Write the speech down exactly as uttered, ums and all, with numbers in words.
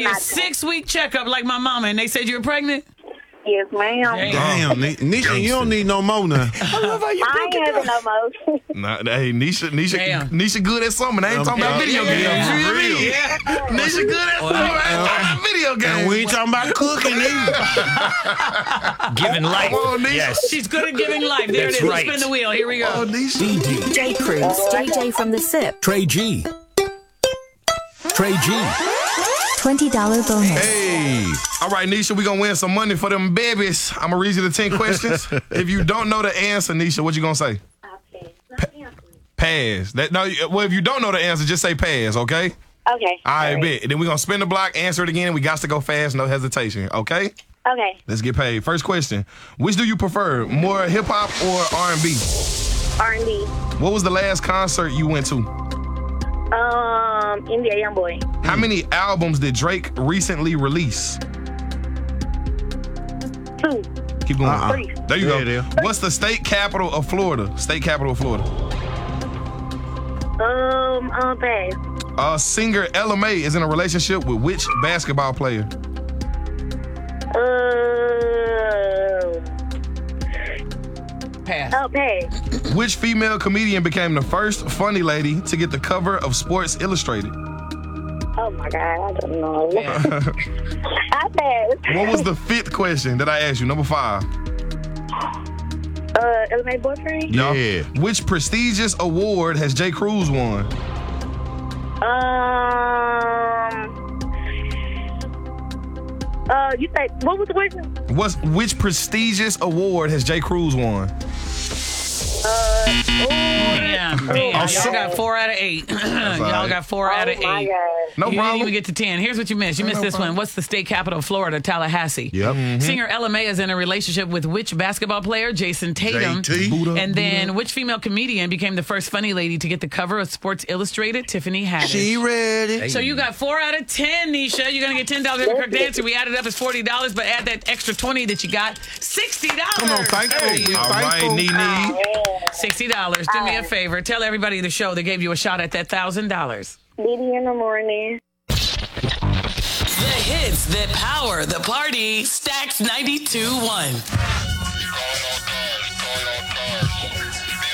A six-week checkup like my mama, and they said you were pregnant? Yes, ma'am. Damn, Nisha, you don't need no more now. I ain't having no more. Nah, hey, Nisha, Nisha, Damn. Nisha good at something. I ain't talking about video games. yeah, You for hear me? real. Yeah. Nisha good at something. I ain't talking about video games. And we ain't talking about cooking either. Giving life. Come on, Nisha. Yes. She's good at giving life. There That's it is. right. We'll spin the wheel. Here we go. Oh, Nisha. D D. J. Cruz, J J from the S I P. Trey G. Trey G. twenty dollars bonus. Hey. All right, Nisha, we gonna win some money for them babies. I'm gonna read you the ten questions. If you don't know the answer, Nisha, what you gonna say? Pass. That no. Well, if you don't know the answer, just say pass. Okay. Okay. All right, bet. And then we gonna spin the block, answer it again. We got to go fast, no hesitation. Okay. Okay. Let's get paid. First question: which do you prefer, more hip hop or R and B? R and B. What was the last concert you went to? Um, N B A Youngboy. How many albums did Drake recently release? Two. Keep going. Uh-uh. Three. There you There it go. is. What's the state capital of Florida? State capital of Florida. Um, um, pass. Uh, singer Ella Mai is in a relationship with which basketball player? Uh, Pass. oh, pass. Which female comedian became the first funny lady to get the cover of Sports Illustrated? Oh my God, I don't know. I pass. What was the fifth question that I asked you? Number five. Uh, L M A boyfriend? Yeah. Which prestigious award has J. Cruz won? Um, uh, you say, what was the question? What's which prestigious award has J. Cruz won? Uh, Yeah, man. Y'all so- got four out of eight. Y'all right. got four out of oh my eight. God. No you problem. didn't even get to ten. Here's what you missed. You missed this one. What's the state capital of Florida? Tallahassee. Yep. Singer Ella Mai is in a relationship with which basketball player? Jason Tatum. J T. Buddha, And then which female comedian became the first funny lady to get the cover of Sports Illustrated? Tiffany Haddish. She ready. So you got four out of ten, Nisha. You're gonna get ten dollars every correct answer. We added up as forty dollars, but add that extra twenty that you got, sixty dollars. Come on, thank you. We All right, thankful. Nene. Sixty dollars. Do me a favor. Tell everybody in the show they gave you a shot at that thousand dollars. Diddy in the morning. The hits that power the party. Stacks ninety-two point one.